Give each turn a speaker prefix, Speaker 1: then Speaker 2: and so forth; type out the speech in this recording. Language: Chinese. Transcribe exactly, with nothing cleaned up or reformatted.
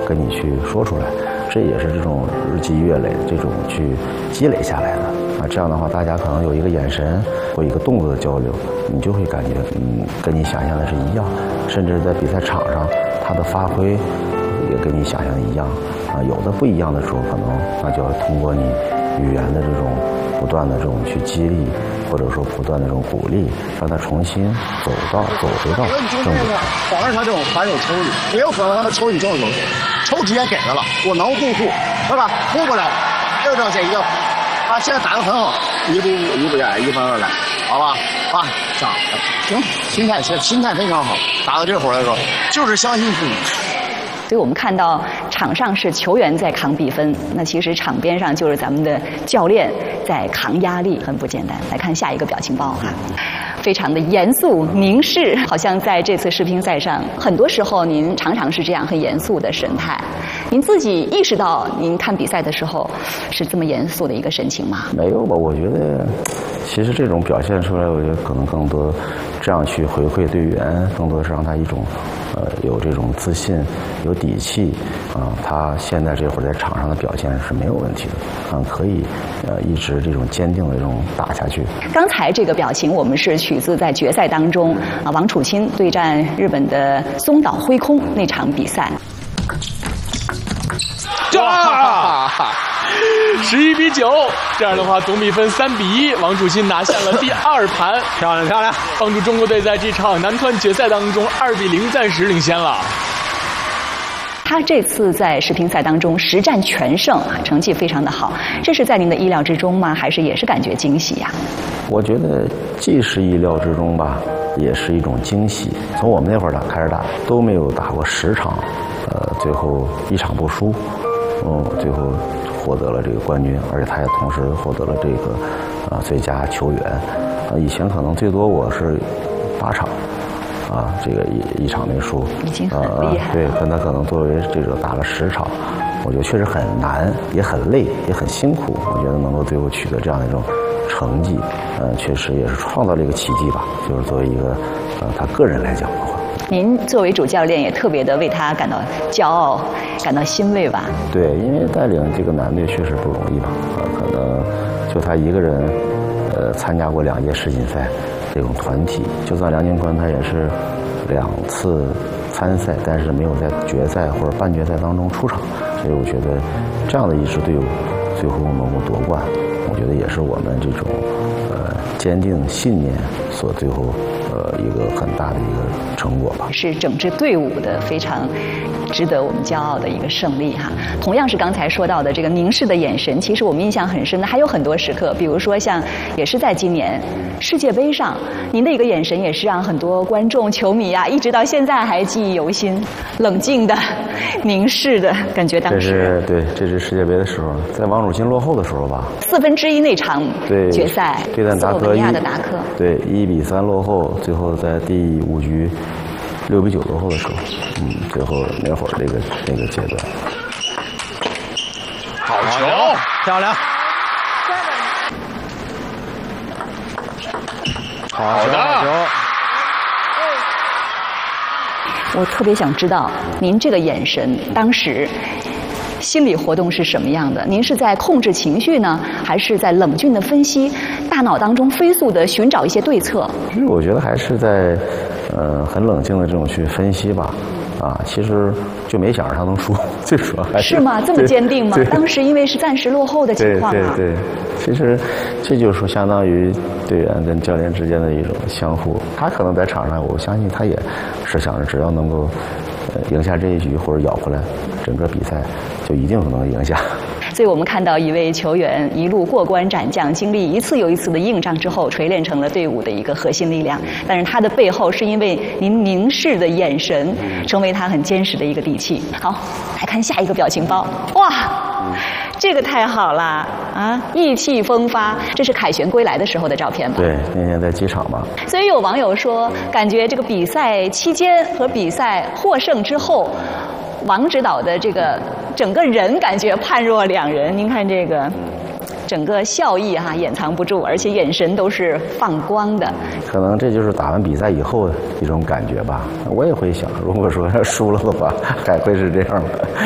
Speaker 1: 跟你去说出来，这也是这种日积月累这种去积累下来的啊。这样的话，大家可能有一个眼神或一个动作的交流，你就会感觉嗯，跟你想象的是一样，甚至在比赛场上他的发挥也跟你想象的一样啊。有的不一样的时候，可能那就要通过你语言的这种不断的这种去激励，或者说不断的这种鼓励，让他重新走到走回到正轨。
Speaker 2: 保证他这种还有抽你，也有可能他的抽你这种东西，抽直接给他了，我能护护，是吧？护不了，就这这一个，啊，现在打得很好，一步一步来，一分二来，好吧？啊，这样行，心态是心态非常好，打到这会儿的时候，就是相信自己。
Speaker 3: 所以我们看到场上是球员在扛比分，那其实场边上就是咱们的教练在扛压力，很不简单。来看下一个表情包哈，非常的严肃凝视，好像在这次世乒赛上，很多时候您常常是这样很严肃的神态。您自己意识到您看比赛的时候是这么严肃的一个神情吗？
Speaker 1: 没有吧，我觉得其实这种表现出来，我觉得可能更多这样去回馈队员，更多是让他一种呃有这种自信，有底气啊、呃。他现在这会儿在场上的表现是没有问题的，啊、呃，可以呃一直这种坚定的这种打下去。
Speaker 3: 刚才这个表情我们是取自在决赛当中啊，王楚钦对战日本的松岛辉空那场比赛。
Speaker 4: 哇！十一比九，这样的话总比分三比一，王楚钦拿下了第二盘，
Speaker 5: 漂亮漂亮，
Speaker 4: 帮助中国队在这场男团决赛当中二比零暂时领先了。
Speaker 3: 他这次在世乒赛当中实战全胜，成绩非常的好，这是在您的意料之中吗？还是也是感觉惊喜呀、啊？
Speaker 1: 我觉得既是意料之中吧，也是一种惊喜。从我们那会儿打开始打，都没有打过十场，呃，最后一场不输，嗯，最后获得了这个冠军，而且他也同时获得了这个啊、呃、最佳球员。啊、呃，以前可能最多我是八场。啊，这个一一场没输，
Speaker 3: 已经很厉害了。
Speaker 1: 呃、对，但他可能作为这个打了十场，我觉得确实很难，也很累，也很辛苦。我觉得能够最后取得这样的一种成绩，呃，确实也是创造了一个奇迹吧。就是作为一个呃他个人来讲的话，
Speaker 3: 您作为主教练也特别的为他感到骄傲，感到欣慰吧？
Speaker 1: 对，因为带领这个男队确实不容易吧。啊、呃，可能就他一个人，呃，参加过两届世锦赛。这种团体，就算梁靖昆他也是两次参赛，但是没有在决赛或者半决赛当中出场，所以我觉得这样的一支队伍最后能够夺冠，我觉得也是我们这种呃坚定信念所最后呃一个很大的一个成果吧。
Speaker 3: 是整支队伍的非常值得我们骄傲的一个胜利哈。同样是刚才说到的这个凝视的眼神，其实我们印象很深的还有很多时刻，比如说像也是在今年世界杯上，您的一个眼神也是让很多观众球迷啊一直到现在还记忆犹新，冷静的凝视的感觉。当时
Speaker 1: 这是对，这是世界杯的时候，在王楚钦落后的时候吧，
Speaker 3: 四分之一那场决赛
Speaker 1: 对战达科一，
Speaker 3: 的达克
Speaker 1: 对一比三落后，最后在第五局六比九落后的时候，嗯，最后那会儿这个那个阶段，
Speaker 5: 好球，漂亮，好的，好球。
Speaker 3: 我特别想知道您这个眼神当时心理活动是什么样的？您是在控制情绪呢，还是在冷静的分析，大脑当中飞速的寻找一些对策？
Speaker 1: 其实我觉得还是在呃很冷静的这种去分析吧。啊，其实就没想着他能输，最主要还是
Speaker 3: 是吗？这么坚定吗？当时因为是暂时落后的情况啊。
Speaker 1: 对对对，其实这就是说相当于队员跟教练之间的一种相互。他可能在场上，我相信他也是想着只要能够呃赢下这一局或者咬回来，整个比赛就一定能赢下。
Speaker 3: 所以我们看到一位球员一路过关斩将，经历一次又一次的硬仗之后，锤炼成了队伍的一个核心力量。但是他的背后是因为您凝视的眼神，成为他很坚实的一个底气。好，来看下一个表情包，哇！这个太好了啊！意气风发，这是凯旋归来的时候的照片吧？
Speaker 1: 对，那天在机场吧。
Speaker 3: 所以有网友说，感觉这个比赛期间和比赛获胜之后，王指导的这个整个人感觉判若两人。您看这个整个笑意哈、啊、掩藏不住，而且眼神都是放光的。
Speaker 1: 可能这就是打完比赛以后一种感觉吧。我也会想，如果说输了的话，还会是这样的。